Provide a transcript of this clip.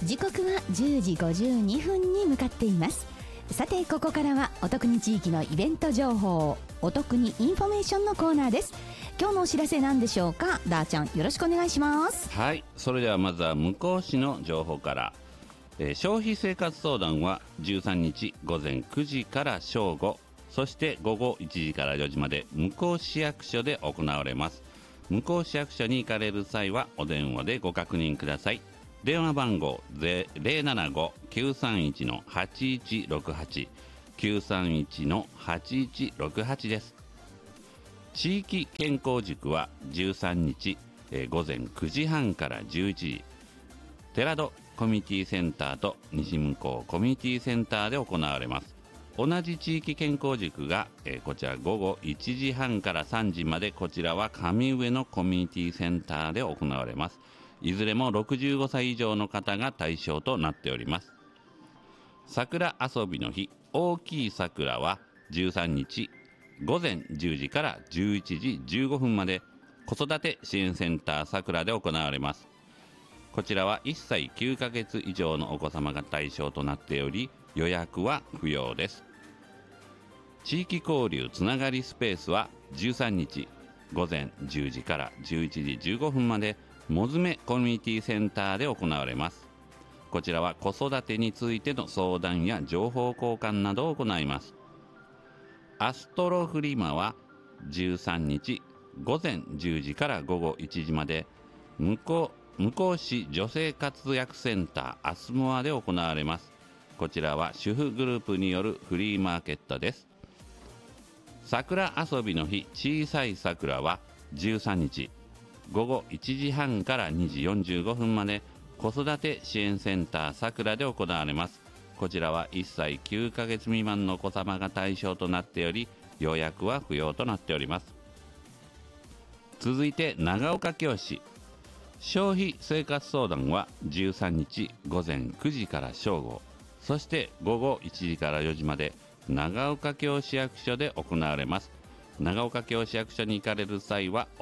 時刻は10時52分に向かっています。さて、ここからはお得に地域のイベント情報、お得にインフォメーションのコーナーです。今日のお知らせ何でしょうか。ダーちゃん、よろしくお願いします。 はい、それではまずは向こう市の情報から。消費生活相談は13日午前9時から正午、そして午後1時から4時まで向こう市役所で行われます。向こう市役所に行かれる際はお電話でご確認ください。電話番号 075-931-8168 931-8168 です。地域健康塾は13日、午前9時半から11時、寺戸コミュニティセンターと西向こうコミュニティセンターで行われます。同じ地域健康塾が、こちら午後1時半から3時まで、こちらは上上のコミュニティセンターで行われます。いずれも65歳以上の方が対象となっております。桜遊びの日、大きい桜は13日午前10時から11時15分まで子育て支援センターさくらで行われます。こちらは1歳9ヶ月以上のお子様が対象となっており、予約は不要です。地域交流つながりスペースは13日午前10時から11時15分までもずめコミュニティセンターで行われます。こちらは子育てについての相談や情報交換などを行います。アストロフリマは13日午前10時から午後1時まで向こう市女性活躍センターアスモアで行われます。こちらは主婦グループによるフリーマーケットです。桜遊びの日、小さい桜は13日午後1時半から2時45分まで子育て支援センターさくらで行われます。こちらは1歳9ヶ月未満のお子様が対象となっており、予約は不要となっております。続いて長岡京市、消費生活相談は13日午前9時から正午、そして午後1時から4時まで長岡京市役所で行われます。長岡京市役所に行かれる際は